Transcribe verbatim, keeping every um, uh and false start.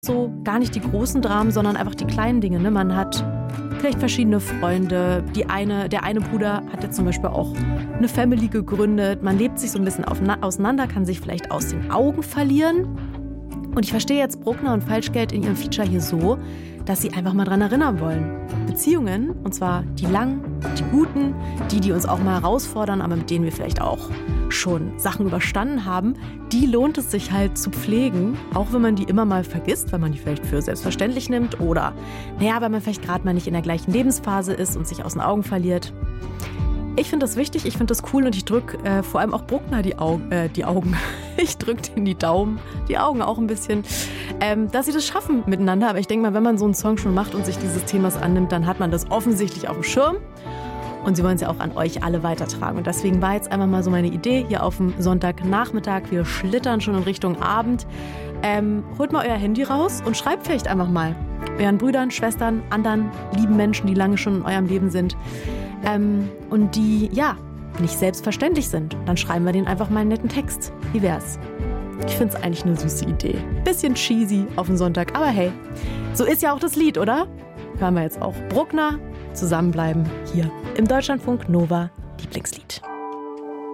So gar nicht die großen Dramen, sondern einfach die kleinen Dinge. Ne? Man hat vielleicht verschiedene Freunde. Die eine, der eine Bruder hat jetzt zum Beispiel auch eine Family gegründet. Man lebt sich so ein bisschen auseinander, kann sich vielleicht aus den Augen verlieren. Und ich verstehe jetzt Bruckner und Falschgeld in ihrem Feature hier so, dass sie einfach mal dran erinnern wollen. Beziehungen, und zwar die langen, die guten, die, die uns auch mal herausfordern, aber mit denen wir vielleicht auch schon Sachen überstanden haben, die lohnt es sich halt zu pflegen, auch wenn man die immer mal vergisst, weil man die vielleicht für selbstverständlich nimmt oder, naja, weil man vielleicht gerade mal nicht in der gleichen Lebensphase ist und sich aus den Augen verliert. Ich finde das wichtig, ich finde das cool und ich drücke äh, vor allem auch Bruckner die, Au- äh, die Augen. Ich drücke denen die Daumen, die Augen auch ein bisschen, ähm, dass sie das schaffen miteinander. Aber ich denke mal, wenn man so einen Song schon macht und sich dieses Themas annimmt, dann hat man das offensichtlich auf dem Schirm. Und sie wollen es ja auch an euch alle weitertragen. Und deswegen war jetzt einfach mal so meine Idee hier auf dem Sonntagnachmittag. Wir schlittern schon in Richtung Abend. Ähm, holt mal euer Handy raus und schreibt vielleicht einfach mal euren Brüdern, Schwestern, anderen lieben Menschen, die lange schon in eurem Leben sind. Ähm, und die, ja, nicht selbstverständlich sind. Dann schreiben wir denen einfach mal einen netten Text. Wie wär's? Ich finde es eigentlich eine süße Idee. Bisschen cheesy auf den Sonntag, aber hey, so ist ja auch das Lied, oder? Hören wir jetzt auch Bruckner, Zusammenbleiben, hier im Deutschlandfunk Nova Lieblingslied.